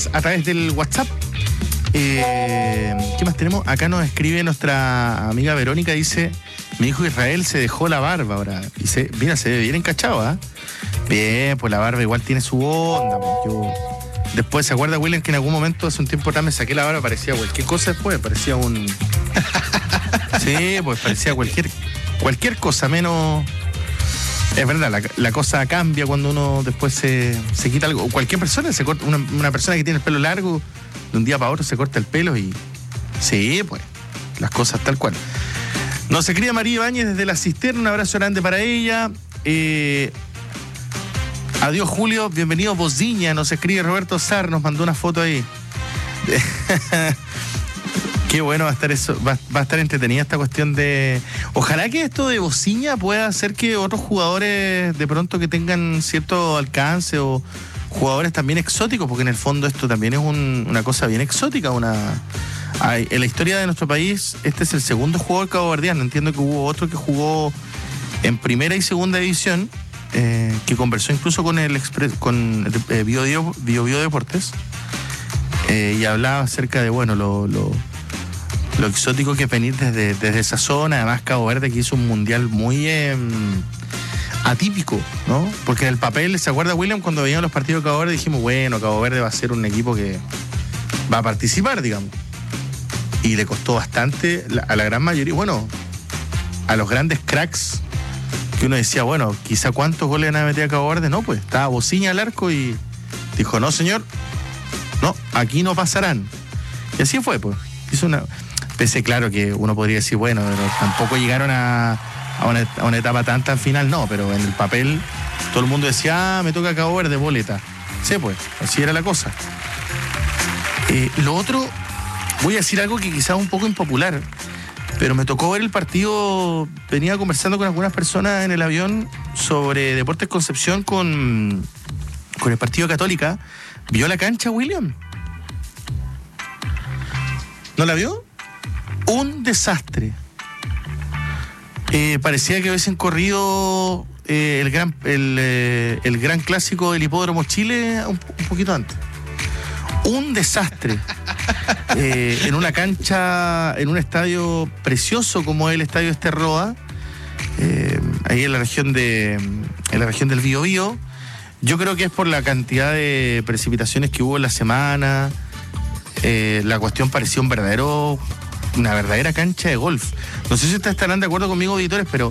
más a través del WhatsApp. ¿Qué más tenemos? Acá nos escribe nuestra amiga Verónica, dice: mi hijo Israel se dejó la barba ahora. Dice, mira, se ve bien encachado, ¿ah? Bien, pues la barba igual tiene su onda. Yo... Después, ¿se acuerda, William, que en algún momento, hace un tiempo atrás, me saqué la barba? Parecía cualquier cosa después, parecía un... Sí, pues parecía cualquier cosa, menos... Es verdad, la cosa cambia cuando uno después se quita algo. Cualquier persona se corta, una persona que tiene el pelo largo, de un día para otro se corta el pelo y... Sí, pues, las cosas tal cual. Nos escribe María Ibáñez desde La Cisterna, un abrazo grande para ella. Adiós, Julio, bienvenido Bociña, nos escribe Roberto Sar, nos mandó una foto ahí. Qué bueno va a estar eso, va a estar entretenida esta cuestión de... Ojalá que esto de Bociña pueda hacer que otros jugadores de pronto que tengan cierto alcance o jugadores también exóticos, porque en el fondo esto también es una cosa bien exótica. En la historia de nuestro país, este es el segundo jugador caboverdiano. Entiendo que hubo otro que jugó en primera y segunda división, que conversó incluso con Bio Deportes, y hablaba acerca de, bueno, lo exótico que es venir desde esa zona. Además, Cabo Verde, que hizo un mundial muy atípico, ¿no? Porque en el papel, ¿se acuerda, William? Cuando veíamos los partidos de Cabo Verde dijimos, bueno, Cabo Verde va a ser un equipo que va a participar, digamos. Y le costó bastante a la gran mayoría, bueno, a los grandes cracks, que uno decía, bueno, quizá cuántos goles van a meter a Cabo Verde. No, pues estaba Bociña al arco y dijo, no, señor, no, aquí no pasarán. Y así fue, pues. Hizo pese, claro, que uno podría decir, bueno, pero tampoco llegaron a una etapa tan final, no, pero en el papel todo el mundo decía, me toca Cabo Verde, boleta. Sí, pues, así era la cosa. Lo otro, voy a decir algo que quizás es un poco impopular, pero me tocó ver el partido. Venía conversando con algunas personas en el avión sobre Deportes Concepción con el partido Católica. ¿Vio la cancha, William? ¿No la vio? Un desastre. Parecía que hubiesen corrido el gran clásico del Hipódromo Chile un poquito antes. Un desastre. En una cancha, en un estadio precioso como es el estadio Esterroa, ahí en la región del Biobío. Yo creo que es por la cantidad de precipitaciones que hubo en la semana. La cuestión parecía una verdadera cancha de golf. No sé si ustedes estarán de acuerdo conmigo, auditores, pero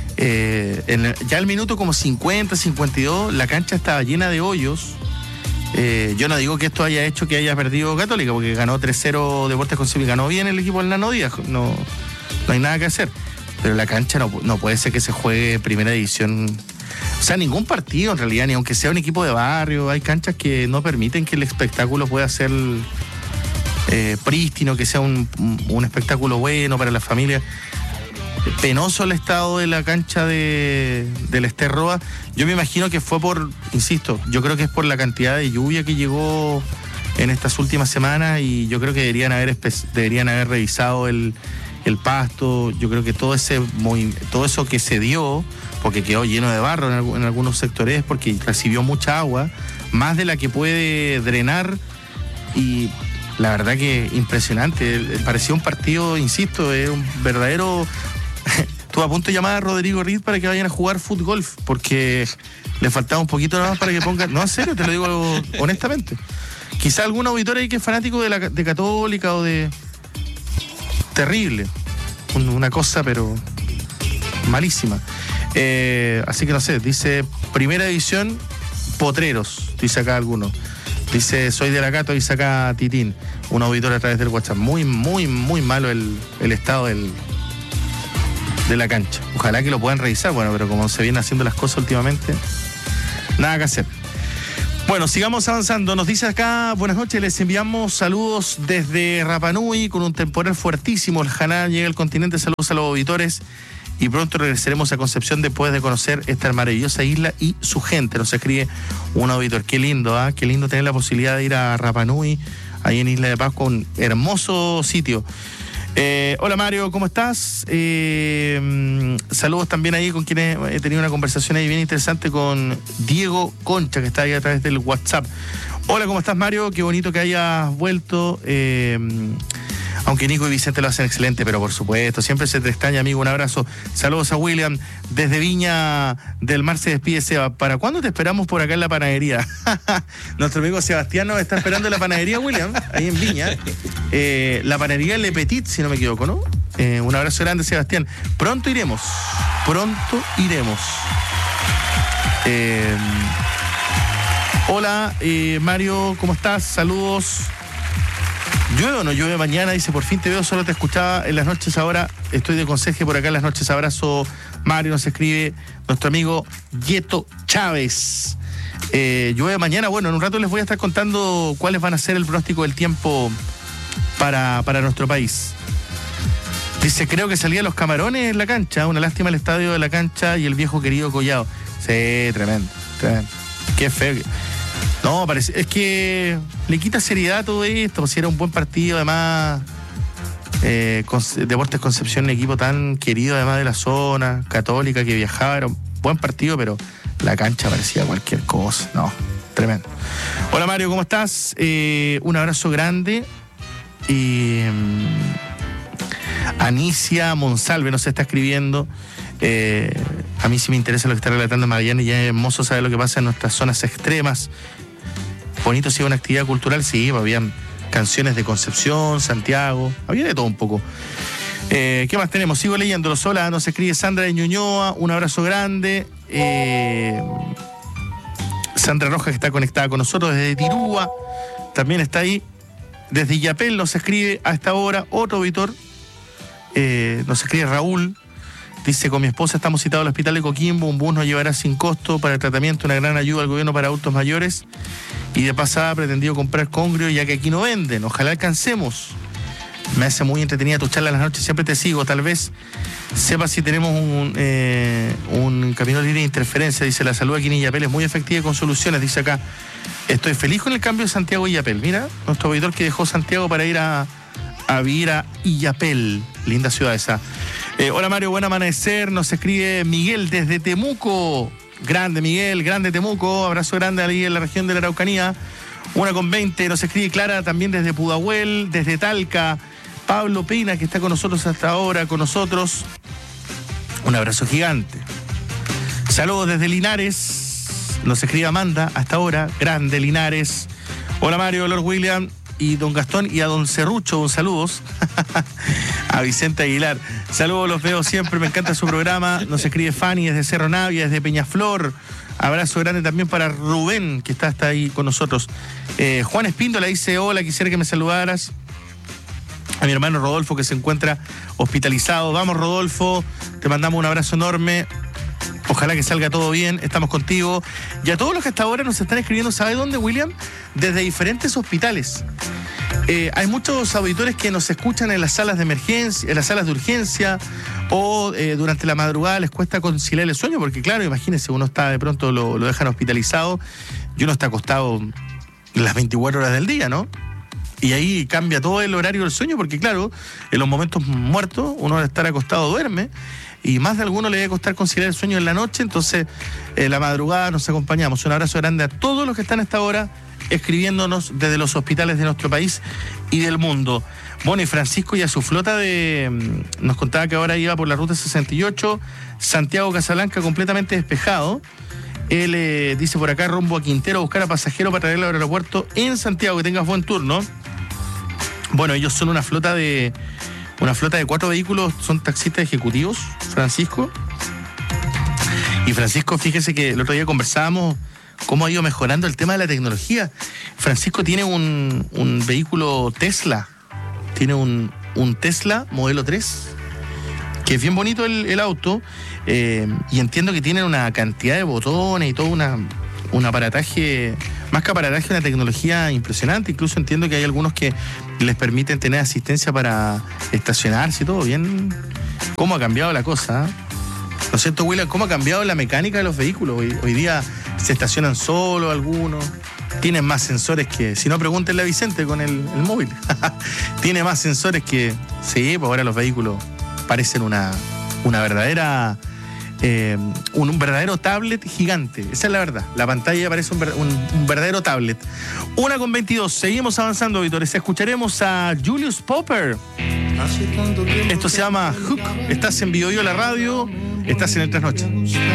ya al minuto como 50, 52, la cancha estaba llena de hoyos. Yo no digo que esto haya hecho que haya perdido Católica, porque ganó 3-0 Deportes Concepción y ganó bien el equipo del Nano Díaz. No hay nada que hacer. Pero la cancha no puede ser que se juegue primera división. O sea, ningún partido en realidad, ni aunque sea un equipo de barrio, hay canchas que no permiten que el espectáculo pueda ser prístino, que sea un espectáculo bueno para la familia. Penoso el estado de la cancha del Esterroa. Yo me imagino que fue insisto, yo creo que es por la cantidad de lluvia que llegó en estas últimas semanas, y yo creo que deberían haber revisado el pasto. Yo creo que todo eso que se dio, porque quedó lleno de barro en algunos sectores, porque recibió mucha agua, más de la que puede drenar, y la verdad que impresionante. Parecía un partido, insisto, es un verdadero... Estuve a punto de llamar a Rodrigo Reed para que vayan a jugar fútbol, porque le faltaba un poquito nada más para que pongan... No, en serio, te lo digo honestamente. Quizá algún auditor ahí que es fanático de Católica o de... Terrible. Una cosa, pero malísima. Así que no sé, dice primera división, potreros, dice acá alguno. Dice, soy de la Cato, dice acá Titín, un auditor a través del WhatsApp. Muy, muy, muy malo el estado de la cancha. Ojalá que lo puedan revisar, bueno, pero como se vienen haciendo las cosas últimamente, nada que hacer. Bueno, sigamos avanzando. Nos dice acá, buenas noches, les enviamos saludos desde Rapa Nui con un temporal fuertísimo. El Haná llega al continente, saludos a los auditores, y pronto regresaremos a Concepción después de conocer esta maravillosa isla y su gente. Nos escribe un auditor. Qué lindo, qué lindo tener la posibilidad de ir a Rapa Nui, ahí en Isla de Pascua, un hermoso sitio. Hola Mario, ¿cómo estás? Saludos también ahí con quienes he tenido una conversación ahí bien interesante con Diego Concha, que está ahí a través del WhatsApp. Hola, ¿cómo estás, Mario? Qué bonito que hayas vuelto. Aunque Nico y Vicente lo hacen excelente, pero por supuesto, siempre se te extraña, amigo. Un abrazo. Saludos a William. Desde Viña del Mar se despide Seba. ¿Para cuándo te esperamos por acá en la panadería? Nuestro amigo Sebastián nos está esperando en la panadería, William, ahí en Viña. La panadería Le Petit, si no me equivoco, ¿no? Un abrazo grande, Sebastián. Pronto iremos. Hola, Mario, ¿cómo estás? Saludos. ¿Llueve o no llueve mañana? Dice, por fin te veo, solo te escuchaba en las noches ahora. Estoy de conserje por acá en las noches. Abrazo, Mario, nos escribe nuestro amigo Yeto Chávez. Llueve mañana. Bueno, en un rato les voy a estar contando cuáles van a ser el pronóstico del tiempo para nuestro país. Dice, creo que salían los Camarones en la cancha. Una lástima el estadio de la cancha y el viejo querido Collado. Sí, tremendo. Qué feo. No, parece, es que le quita seriedad a todo esto, si era un buen partido, además, Deportes Concepción, un equipo tan querido además de la zona, Católica, que viajaba, era un buen partido, pero la cancha parecía cualquier cosa, no, tremendo. Hola, Mario, ¿cómo estás? Un abrazo grande. Anicia Monsalve nos está escribiendo. A mí sí me interesa lo que está relatando Magallanes, y es hermoso saber lo que pasa en nuestras zonas extremas. Bonito, sí, una actividad cultural, sí, habían canciones de Concepción, Santiago, había de todo un poco. ¿Qué más tenemos? Sigo leyéndolo. Hola, nos escribe Sandra de Ñuñoa, un abrazo grande. Sandra Rojas, que está conectada con nosotros desde Tirúa, también está ahí. Desde Illapel nos escribe a esta hora otro auditor, nos escribe Raúl. Dice, con mi esposa estamos citados al hospital de Coquimbo, un bus nos llevará sin costo para el tratamiento, una gran ayuda al gobierno para adultos mayores, y de pasada pretendido comprar Congrio, ya que aquí no venden, ojalá alcancemos. Me hace muy entretenida tu charla en las noches, siempre te sigo, tal vez sepas si tenemos un camino libre de interferencia. Dice, la salud aquí en Illapel es muy efectiva y con soluciones, dice acá. Estoy feliz con el cambio de Santiago a Illapel. Mira, nuestro auditor que dejó Santiago para ir a vivir a Illapel, linda ciudad esa. Hola, Mario, buen amanecer. Nos escribe Miguel desde Temuco. Grande Miguel, grande Temuco. Abrazo grande ahí en la región de la Araucanía. 1:20. Nos escribe Clara también desde Pudahuel, desde Talca. Pablo Pina, que está con nosotros hasta ahora, con nosotros. Un abrazo gigante. Saludos desde Linares. Nos escribe Amanda hasta ahora. Grande Linares. Hola, Mario, Lord William y don Gastón y a don Cerrucho, un saludos. A Vicente Aguilar. Saludos, los veo siempre, me encanta su programa. Nos escribe Fanny desde Cerro Navia, desde Peñaflor. Abrazo grande también para Rubén, que está hasta ahí con nosotros. Juan Espíndola dice, hola, quisiera que me saludaras a mi hermano Rodolfo, que se encuentra hospitalizado. Vamos, Rodolfo, te mandamos un abrazo enorme. Ojalá que salga todo bien, estamos contigo. Y a todos los que hasta ahora nos están escribiendo, ¿sabe dónde, William? Desde diferentes hospitales. Hay muchos auditores que nos escuchan en las salas de emergencia, en las salas de urgencia, o durante la madrugada les cuesta conciliar el sueño, porque claro, imagínense, uno está de pronto lo dejan hospitalizado y uno está acostado las 24 horas del día, ¿no? Y ahí cambia todo el horario del sueño, porque claro, en los momentos muertos uno al estar acostado duerme, y más de alguno le debe costar conciliar el sueño en la noche. Entonces la madrugada nos acompañamos. Un abrazo grande a todos los que están a esta hora escribiéndonos desde los hospitales de nuestro país y del mundo. Bueno, y Francisco y a su flota nos contaba que ahora iba por la ruta 68, Santiago Casablanca completamente despejado. Él dice por acá, rumbo a Quintero, a buscar a pasajeros para traerlo al aeropuerto en Santiago. Que tengas buen turno. Bueno, ellos son una flota de 4 vehículos, son taxistas ejecutivos, Francisco. Y Francisco, fíjese que el otro día conversábamos cómo ha ido mejorando el tema de la tecnología. Francisco tiene un vehículo Tesla, tiene un Tesla modelo 3, que es bien bonito el auto, y entiendo que tiene una cantidad de botones y todo un aparataje, más que aparataje, una tecnología impresionante. Incluso entiendo que hay algunos que les permiten tener asistencia para estacionarse y todo. Bien, cómo ha cambiado la cosa, ¿eh? ¿No es cierto, William? ¿Cómo ha cambiado la mecánica de los vehículos? Hoy día se estacionan solo algunos, tienen más sensores que... Si no, pregúntenle a Vicente con el móvil. Tiene más sensores que... Sí, pues ahora los vehículos parecen una verdadera un verdadero tablet gigante. Esa es la verdad. La pantalla parece un verdadero tablet. 1:22. Seguimos avanzando, auditores. Escucharemos a Julius Popper. Esto se llama Hook. Estás en Bio Bio la radio. Estás en el Trasnoche.